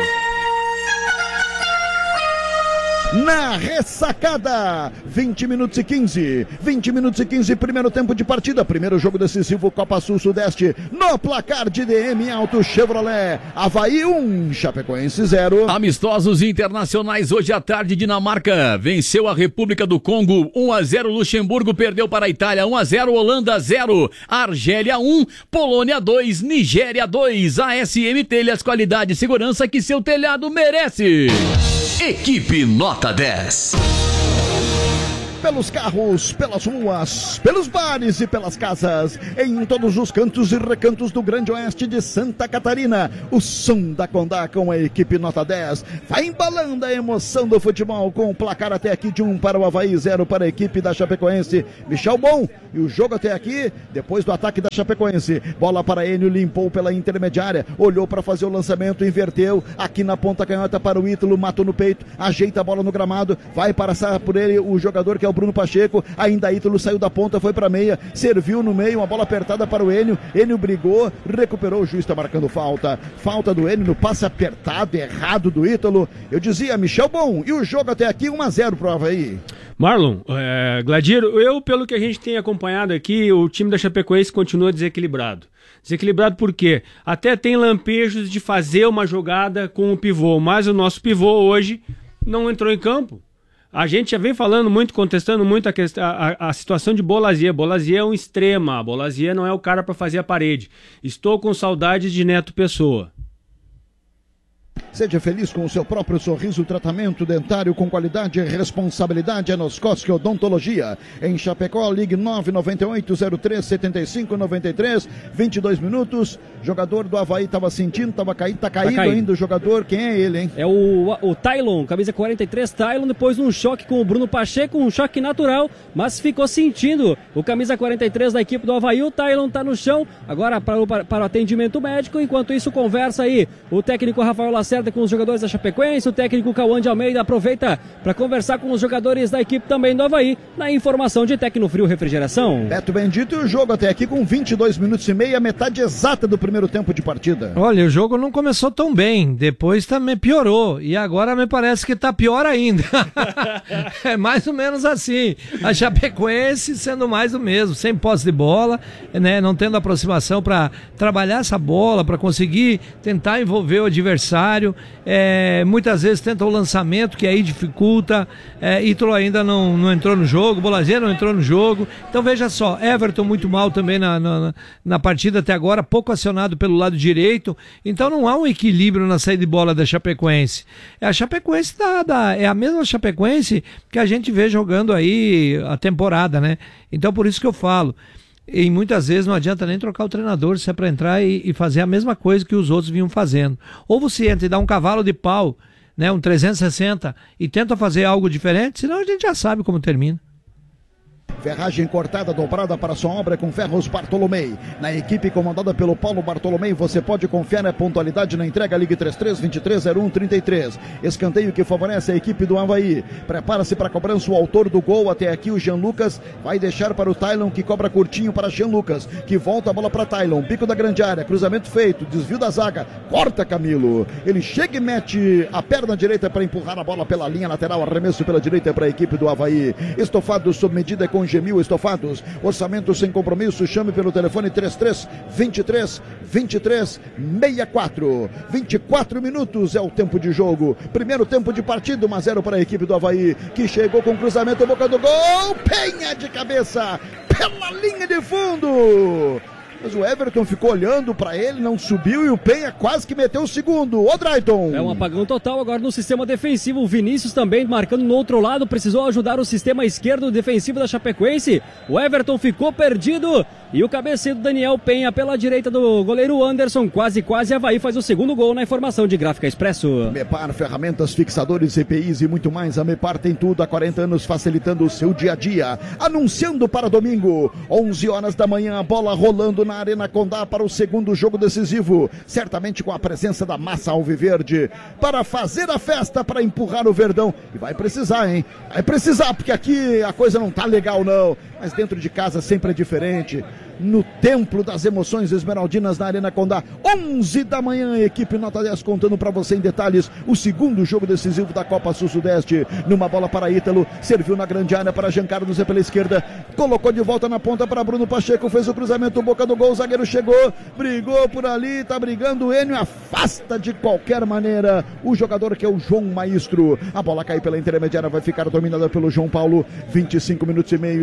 Na ressacada, vinte minutos e quinze, vinte minutos e quinze, primeiro tempo de partida, primeiro jogo decisivo Copa Sul Sudeste, no placar de D M Auto Chevrolet, Avaí um, Chapecoense zero. Amistosos internacionais hoje à tarde, Dinamarca venceu a República do Congo um a zero, Luxemburgo perdeu para a Itália um a zero, Holanda zero, Argélia um, Polônia dois, Nigéria dois, A S M Telhas, qualidade e segurança que seu telhado merece. Equipe Nota dez. pelos carros, pelas ruas, pelos bares e pelas casas, em todos os cantos e recantos do Grande Oeste de Santa Catarina. O som da Condá com a equipe nota dez vai embalando a emoção do futebol com o placar até aqui de um para o Avaí, zero para a equipe da Chapecoense. Michel Bom, e o jogo até aqui, depois do ataque da Chapecoense, bola para Enio, limpou pela intermediária, olhou para fazer o lançamento, inverteu aqui na ponta canhota para o Ítalo, matou no peito, ajeita a bola no gramado, vai passar por ele o jogador que é o Bruno Pacheco, ainda Ítalo saiu da ponta, foi para meia, serviu no meio, uma bola apertada para o Enio, Enio brigou, recuperou, o juiz está marcando falta, falta do Enio no passe apertado, errado do Ítalo. Eu dizia, Michel Bom, e o jogo até aqui um a zero pro Avaí. Marlon, é, Gladir, eu, pelo que a gente tem acompanhado aqui, o time da Chapecoense continua desequilibrado. Desequilibrado por quê? Até tem lampejos de fazer uma jogada com o pivô, mas o nosso pivô hoje não entrou em campo. A gente já vem falando muito, contestando muito a, questão, a, a situação de Bolazier. Bolazier é um extrema, Bolazier não é o cara para fazer a parede. Estou com saudades de Neto Pessoa. Seja feliz com o seu próprio sorriso, tratamento dentário com qualidade e responsabilidade é Noscoski Odontologia. Em Chapecó, ligue nove nove oito zero três sete cinco nove três, vinte e dois minutos. Jogador do Avaí estava sentindo, estava caído, está caído, tá caído ainda o jogador. Quem é ele, hein? É o, o Tylon, camisa quarenta e três, Tylon, depois de um choque com o Bruno Pacheco, um choque natural, mas ficou sentindo. O camisa quarenta e três da equipe do Avaí, o Tylon está no chão, agora para o, para o atendimento médico. Enquanto isso, conversa aí o técnico Rafael Lacerda com os jogadores da Chapecoense, o técnico Cauã de Almeida aproveita para conversar com os jogadores da equipe também do Avaí, na informação de Tecnofrio Refrigeração. Beto Bendito, e o jogo até aqui com vinte e dois minutos e meio, a metade exata do primeiro tempo de partida. Olha, o jogo não começou tão bem, depois também piorou, e agora me parece que tá pior ainda. É mais ou menos assim, a Chapecoense sendo mais o mesmo, sem posse de bola, né, não tendo aproximação para trabalhar essa bola, para conseguir tentar envolver o adversário. É, muitas vezes tenta o lançamento, que aí dificulta. é, Ítalo ainda não, não entrou no jogo, Bolazier não entrou no jogo. Então veja só, Everton muito mal também na, na, na partida até agora, pouco acionado pelo lado direito. Então não há um equilíbrio na saída de bola da Chapecoense. É a Chapecoense da, da, é a mesma Chapecoense que a gente vê jogando aí a temporada, né? Então por isso que eu falo, e muitas vezes não adianta nem trocar o treinador se é para entrar e, e fazer a mesma coisa que os outros vinham fazendo. Ou você entra e dá um cavalo de pau, né, um trezentos e sessenta, e tenta fazer algo diferente, senão a gente já sabe como termina. Ferragem cortada, dobrada para sua obra com Ferros Bartolomei. Na equipe comandada pelo Paulo Bartolomei, você pode confiar na pontualidade na entrega. Ligue trinta e três, vinte e três, zero um, trinta e três. Escanteio que favorece a equipe do Avaí. Prepara-se para a cobrança o autor do gol. Até aqui o Jean Lucas vai deixar para o Tylon, que cobra curtinho para Jean Lucas, que volta a bola para Tylon. Bico da grande área, cruzamento feito, desvio da zaga, corta Camilo. Ele chega e mete a perna direita para empurrar a bola pela linha lateral. Arremesso pela direita para a equipe do Avaí. Estofado sob medida com Gemil Estofados, orçamento sem compromisso, chame pelo telefone trinta e três, vinte e três, vinte e três, sessenta e quatro. vinte e quatro minutos é o tempo de jogo. Primeiro tempo de partida, um a zero para a equipe do Avaí, que chegou com cruzamento, boca do gol, Penha de cabeça, pela linha de fundo. Mas o Everton ficou olhando para ele, não subiu, e o Penha quase que meteu o segundo. Ô Drayton! É um apagão total agora no sistema defensivo. O Vinícius também marcando no outro lado, precisou ajudar o sistema esquerdo defensivo da Chapecoense. O Everton ficou perdido e o cabeceio do Daniel Penha pela direita do goleiro Anderson. Quase, quase Avaí faz o segundo gol na informação de Gráfica Expresso. Mepar, ferramentas, fixadores, E P Is e muito mais. A Mepar tem tudo há quarenta anos, facilitando o seu dia a dia. Anunciando para domingo, onze horas da manhã, a bola rolando na Arena Condá para o segundo jogo decisivo, certamente com a presença da massa alviverde, para fazer a festa, para empurrar o Verdão, e vai precisar, hein? Vai precisar, porque aqui a coisa não tá legal não, mas dentro de casa sempre é diferente. No Templo das Emoções Esmeraldinas, na Arena Condá, onze da manhã, equipe Nota dez contando para você em detalhes o segundo jogo decisivo da Copa Sul-Sudeste. Numa bola para Ítalo, serviu na grande área para Giancarlo Zé pela esquerda, colocou de volta na ponta para Bruno Pacheco, fez o cruzamento, boca do gol, o zagueiro chegou, brigou por ali, tá brigando, o Enio afasta de qualquer maneira o jogador que é o João Maestro. A bola cai pela intermediária, vai ficar dominada pelo João Paulo. Vinte e cinco minutos e meio, estamos no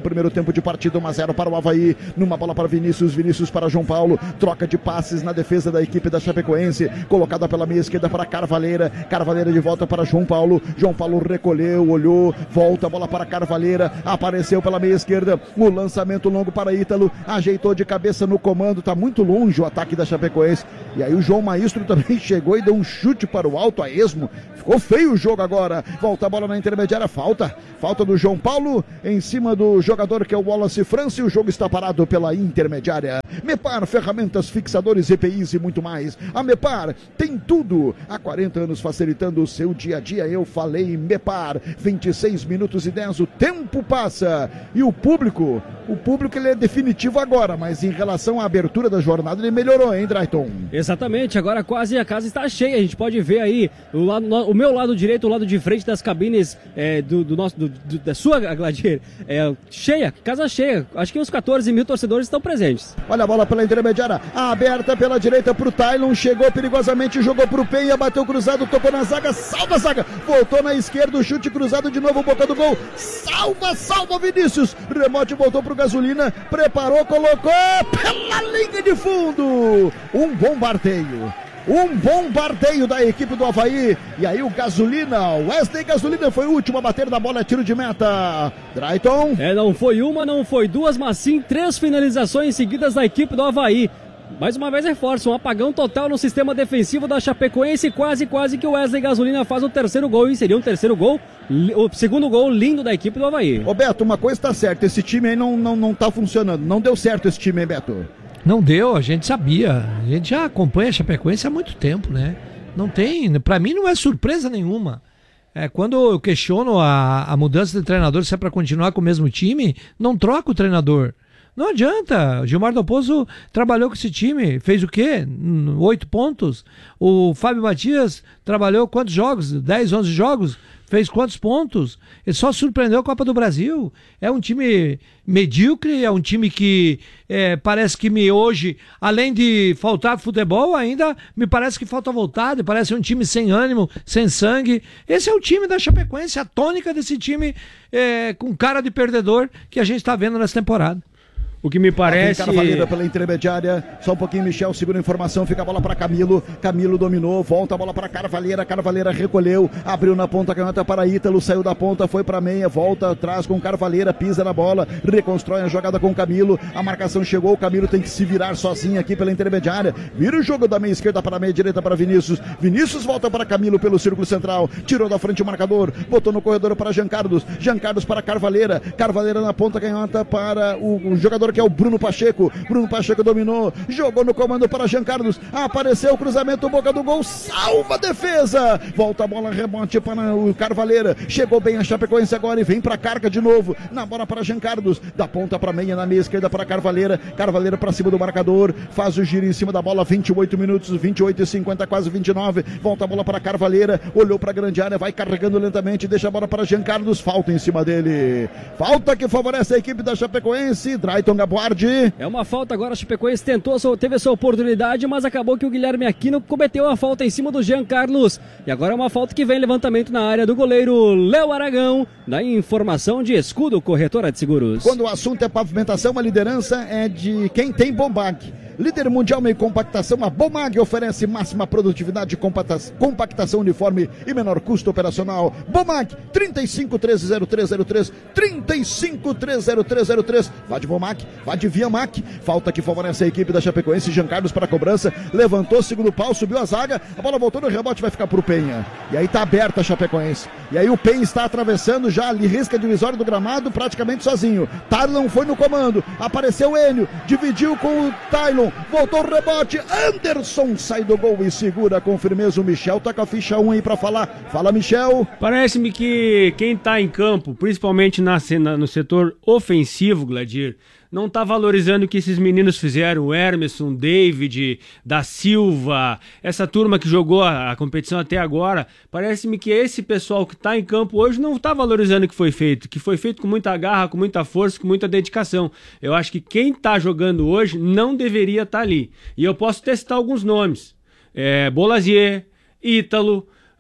primeiro tempo de partida, um a zero para o Avaí, numa bola para Vinícius, Vinícius para João Paulo, troca de passes na defesa da equipe da Chapecoense, colocada pela meia esquerda para Carvalheira, Carvalheira de volta para João Paulo, João Paulo recolheu, olhou, volta a bola para Carvalheira, apareceu pela meia esquerda, o lançamento longo para Ítalo, ajeitou de cabeça no comando, tá muito longe o ataque da Chapecoense, e aí o João Maestro também chegou e deu um chute para o alto a esmo, ficou feio o jogo agora, volta a bola na intermediária, falta, falta do João Paulo, em cima do jogador que é o Wallace France, e o jogo está parado pela intermediária. Mepar, ferramentas, fixadores, E P Is e muito mais. A Mepar tem tudo, há quarenta anos facilitando o seu dia a dia. Eu falei Mepar, vinte e seis minutos e dez, o tempo passa e o público, o público ele é definitivo agora, mas em relação à abertura da jornada ele melhorou, hein, Drayton? Exatamente, agora quase a casa está cheia, a gente pode ver aí o, lado, o meu lado direito, o lado de frente das cabines é, do, do nosso, do, do, da sua Gladier, é, cheia, casa cheia, acho que uns quatorze mil torcedores estão presentes. Olha a bola pela intermediária, aberta pela direita para o Tylon, chegou perigosamente, jogou para o Penha, bateu cruzado, tocou na zaga, salva a zaga, voltou na esquerda, o chute cruzado de novo, boca do gol, salva, salva Vinícius, remote voltou para o Gasolina, preparou, colocou pela linha de fundo, um bombardeio. Um bombardeio da equipe do Avaí. E aí o Gasolina, Wesley Gasolina foi o último a bater na bola, é tiro de meta. Drayton. É, não foi uma, não foi duas, mas sim três finalizações seguidas da equipe do Avaí. Mais uma vez reforça, um apagão total no sistema defensivo da Chapecoense, quase, quase que o Wesley Gasolina faz o terceiro gol, e seria um terceiro gol, o segundo gol lindo da equipe do Avaí. Ô Beto, uma coisa tá certa, esse time aí não, não, não tá funcionando, não deu certo esse time, hein, Beto? Não deu, a gente sabia, a gente já acompanha a Chapecoense há muito tempo, né? Não tem, pra mim não é surpresa nenhuma. É, quando eu questiono a, a mudança de treinador, se é pra continuar com o mesmo time, não troca o treinador. Não adianta, o Gilmar Dalpozo trabalhou com esse time, fez o quê? Oito pontos. O Fábio Matias trabalhou quantos jogos? Dez, onze jogos? Fez quantos pontos? Ele só surpreendeu a Copa do Brasil. É um time medíocre, é um time que é, parece que me hoje, além de faltar futebol, ainda me parece que falta vontade, parece um time sem ânimo, sem sangue. Esse é o time da Chapecoense, a tônica desse time é, com cara de perdedor que a gente está vendo nessa temporada. O que me parece... Carvalheira pela intermediária, só um pouquinho, Michel segura a informação, fica a bola para Camilo, Camilo dominou, volta a bola para Carvalheira, Carvalheira recolheu, abriu na ponta, canhota para Ítalo, saiu da ponta, foi para meia, volta atrás com Carvalheira, pisa na bola, reconstrói a jogada com Camilo, a marcação chegou, o Camilo tem que se virar sozinho aqui pela intermediária, vira o jogo da meia esquerda para a meia direita para Vinícius, Vinícius volta para Camilo pelo círculo central, tirou da frente o marcador, botou no corredor para Jean Carlos, Jean Carlos para Carvalheira, Carvalheira na ponta, canhota para o, o jogador que é o Bruno Pacheco, Bruno Pacheco dominou, jogou no comando para Jean Carlos, apareceu o cruzamento, boca do gol, salva a defesa, volta a bola, rebote para o Carvalheira, chegou bem a Chapecoense agora e vem para Carca de novo, na bola para Jean Carlos, da ponta para meia, na meia esquerda para Carvalheira, Carvalheira para cima do marcador, faz o giro em cima da bola, vinte e oito minutos, vinte e oito e cinquenta, quase vinte e nove, volta a bola para Carvalheira, olhou para a grande área, vai carregando lentamente, deixa a bola para Jean Carlos, falta em cima dele, falta que favorece a equipe da Chapecoense, Drayton Gabuardi. É uma falta agora, a Chapecoense tentou, teve essa oportunidade, mas acabou que o Guilherme Aquino cometeu a falta em cima do Jean Carlos. E agora é uma falta que vem levantamento na área do goleiro Léo Aragão, da informação de Escudo Corretora de Seguros. Quando o assunto é pavimentação, a liderança é de quem tem Bombag. Líder mundial em compactação, a Bomag oferece máxima produtividade de compactação uniforme e menor custo operacional. Bomag, trinta e cinco, treze, zero três zero três, trinta e cinco, treze, zero três zero três. Vá de Bomag, vá de Viamac. Falta que favorece a equipe da Chapecoense. Jean Carlos para a cobrança, levantou, segundo pau, subiu a zaga, a bola voltou no rebote, vai ficar pro Penha. E aí tá aberta a Chapecoense. E aí o Penha está atravessando já ali, risca divisória do gramado, praticamente sozinho. Tylon foi no comando, apareceu o Enio, dividiu com o Tylon, voltou o rebote, Anderson sai do gol e segura com firmeza o Michel, tá com a ficha um aí pra falar, fala Michel. Parece-me que quem tá em campo, principalmente na, na, no setor ofensivo, Gladir, não tá valorizando o que esses meninos fizeram, o Hermeson, David, da Silva, essa turma que jogou a, a competição até agora. Parece-me que esse pessoal que tá em campo hoje não tá valorizando o que foi feito, que foi feito com muita garra, com muita força, com muita dedicação. Eu acho que quem tá jogando hoje não deveria estar tá ali. E eu posso testar alguns nomes, é, Bolazier, Ítalo,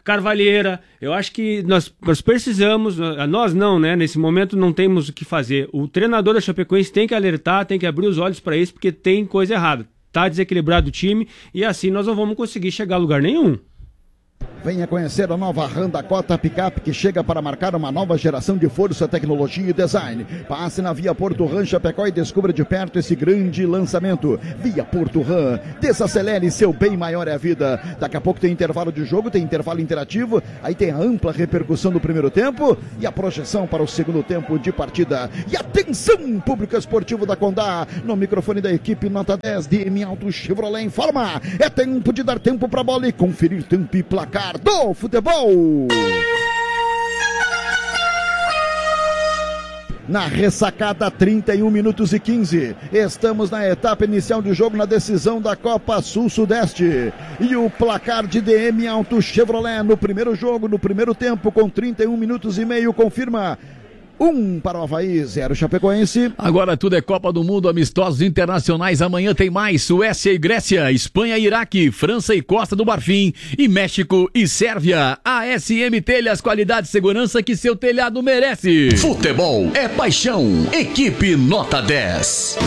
Carvalheira. Eu acho que nós, nós precisamos, nós não, né? Nesse momento não temos o que fazer. O treinador da Chapecoense tem que alertar, tem que abrir os olhos para isso, porque tem coisa errada. Tá desequilibrado o time e assim nós não vamos conseguir chegar a lugar nenhum. Venha conhecer a nova Honda Cota Picape que chega para marcar uma nova geração de força, tecnologia e design. Passe na Via Porto Ran Chapecó e descubra de perto esse grande lançamento. Via Porto Ran, desacelere, seu bem maior é a vida. Daqui a pouco tem intervalo de jogo, tem intervalo interativo, aí tem a ampla repercussão do primeiro tempo e a projeção para o segundo tempo de partida. E atenção, público esportivo da Condá, no microfone da equipe nota dez de M Auto Chevrolet informa, é tempo de dar tempo para a bola e conferir tempo e placar do futebol. Na ressacada, trinta e um minutos e quinze. Estamos na etapa inicial do jogo na decisão da Copa Sul-Sudeste. E o placar de D M Auto Chevrolet no primeiro jogo, no primeiro tempo, com trinta e um minutos e meio, confirma um para o Avaí, zero Chapecoense. Agora tudo é Copa do Mundo, amistosos internacionais. Amanhã tem mais Suécia e Grécia, Espanha e Iraque, França e Costa do Marfim e México e Sérvia. A S M Telhas, qualidade e segurança que seu telhado merece. Futebol é paixão. Equipe nota dez.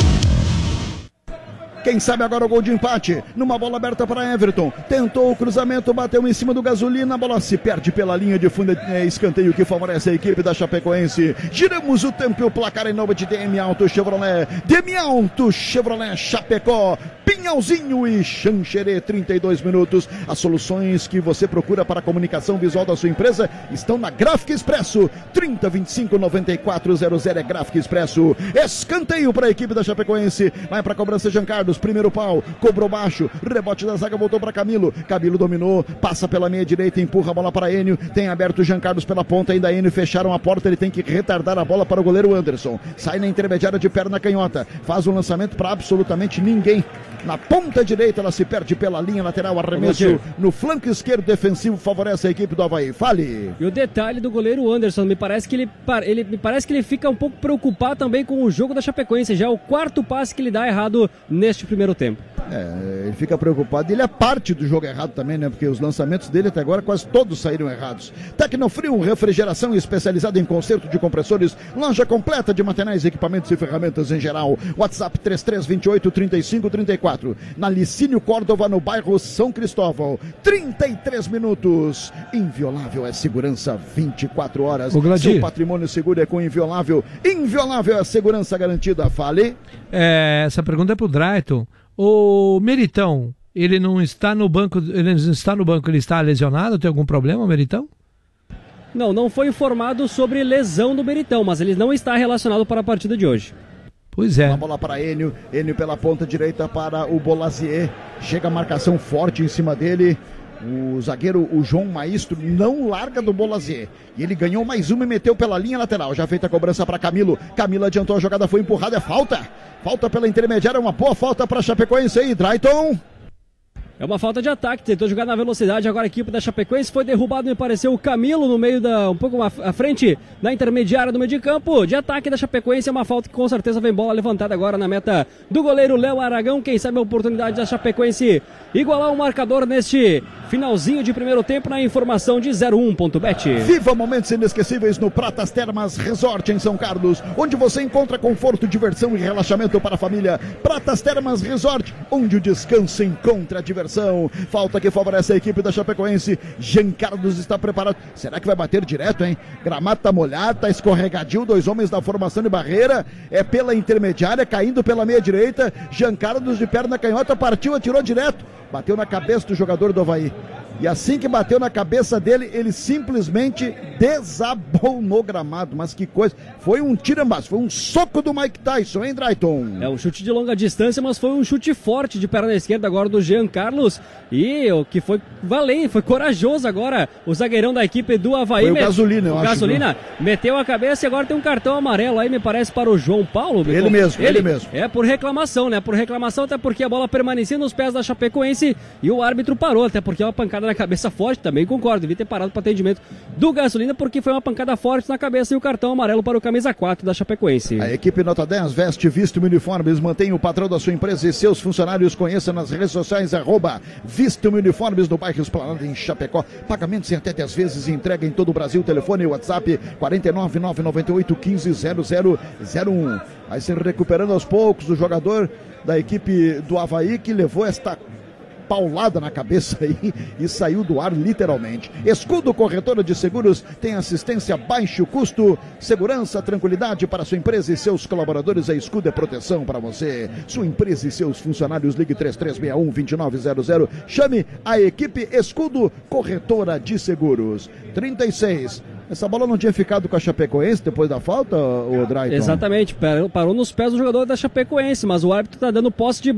Quem sabe agora o gol de empate, numa bola aberta para Everton, tentou o cruzamento, bateu em cima do Gasolina, a bola se perde pela linha de fundo, é escanteio que favorece a equipe da Chapecoense. Giramos o tempo e o placar em nome de D M Auto Chevrolet, D M Auto Chevrolet Chapecó, Pinhalzinho e Xanxerê, trinta e dois minutos. As soluções que você procura para a comunicação visual da sua empresa estão na Gráfica Expresso, trinta, vinte e cinco, noventa e quatro zero zero é Gráfica Expresso. Escanteio para a equipe da Chapecoense, vai para a cobrança Jean Carlos, primeiro pau, cobrou baixo, rebote da zaga, voltou para Camilo, Camilo dominou, passa pela meia direita, empurra a bola para Enio, tem aberto o Jean Carlos pela ponta, ainda Enio, fecharam a porta, ele tem que retardar a bola para o goleiro Anderson, sai na intermediária de perna canhota, faz um lançamento para absolutamente ninguém, na ponta direita ela se perde pela linha lateral, arremesso no flanco esquerdo defensivo, favorece a equipe do Avaí. Fale! E o detalhe do goleiro Anderson, me parece que ele, ele, me parece que ele fica um pouco preocupado também com o jogo da Chapecoense, já é o quarto passe que ele dá errado neste primeiro tempo. É, ele fica preocupado, ele é parte do jogo errado também, né? Porque os lançamentos dele até agora quase todos saíram errados. Tecnofrio, refrigeração especializada em conserto de compressores, loja completa de materiais, equipamentos e ferramentas em geral. WhatsApp três três dois oito, três cinco três quatro. Na Licínio Córdova, no bairro São Cristóvão. trinta e três minutos. Inviolável é segurança vinte e quatro horas. Seu patrimônio seguro é com Inviolável. Inviolável é segurança garantida. Fale. É, essa pergunta é pro Drayton. O Meritão, ele não está no banco, ele não está no banco, ele está lesionado? Tem algum problema, Meritão? Não, não foi informado sobre lesão do Meritão, mas ele não está relacionado para a partida de hoje. Pois é. Uma bola para Enio, Enio pela ponta direita para o Bolazier, chega a marcação forte em cima dele, o zagueiro, o João Maestro, não larga do Bolazier, e ele ganhou mais uma e meteu pela linha lateral, já feita a cobrança para Camilo, Camilo adiantou a jogada, foi empurrada, é falta, falta pela intermediária, uma boa falta para Chapecoense aí, Drayton. É uma falta de ataque, tentou jogar na velocidade, agora a equipe da Chapecoense foi derrubado, me pareceu o Camilo no meio da, um pouco à frente, na intermediária do meio de campo, de ataque da Chapecoense, é uma falta que com certeza vem bola levantada agora na meta do goleiro Léo Aragão, quem sabe a oportunidade da Chapecoense igualar o marcador neste finalzinho de primeiro tempo na informação de zero um ponto bet. Viva momentos inesquecíveis no Pratas Termas Resort em São Carlos, onde você encontra conforto, diversão e relaxamento para a família. Pratas Termas Resort, onde o descanso encontra a diversão. Falta que favorece a equipe da Chapecoense. Jean Carlos está preparado. Será que vai bater direto, hein? Gramado tá molhado, tá escorregadio. Dois homens na formação de barreira. É pela intermediária, caindo pela meia direita. Jean Carlos de perna canhota, partiu, atirou direto. Bateu na cabeça do jogador do Avaí. E assim que bateu na cabeça dele, ele simplesmente desabou no gramado. Mas que coisa. Foi um tirambaço, foi um soco do Mike Tyson, hein, Drayton? É um chute de longa distância, mas foi um chute forte de perna esquerda agora do Jean Carlos. E o que foi valente, foi corajoso agora o zagueirão da equipe do Avaí. Foi o Gasolina, eu o acho. Gasolina que... meteu a cabeça e agora tem um cartão amarelo aí, me parece, para o João Paulo. Ele mesmo, ele, ele mesmo. É por reclamação, né? Por reclamação, até porque a bola permanecia nos pés da Chapecoense e o árbitro parou, até porque é uma pancada na na cabeça forte, também concordo, devia ter parado para atendimento do Gasolina, porque foi uma pancada forte na cabeça e o cartão amarelo para o camisa quatro da Chapecoense. A equipe Nota dez veste Viste Uniformes, mantém o patrão da sua empresa e seus funcionários. Conheça nas redes sociais, arroba Viste Uniformes no bairro Esplanada em Chapecó. Pagamentos em até dez vezes e entrega em todo o Brasil. Telefone e WhatsApp quatro nove nove nove oito um cinco zero zero zero um. Vai se recuperando aos poucos o jogador da equipe do Avaí, que levou esta paulada na cabeça aí e saiu do ar literalmente. Escudo Corretora de Seguros tem assistência baixo custo, segurança, tranquilidade para sua empresa e seus colaboradores. A Escudo é proteção para você, sua empresa e seus funcionários. Ligue três três seis um, dois nove zero zero. Chame a equipe Escudo Corretora de Seguros. trinta e seis. Essa bola não tinha ficado com a Chapecoense depois da falta, o Drayton? Exatamente, parou, parou nos pés do jogador da Chapecoense, mas o árbitro está dando posse de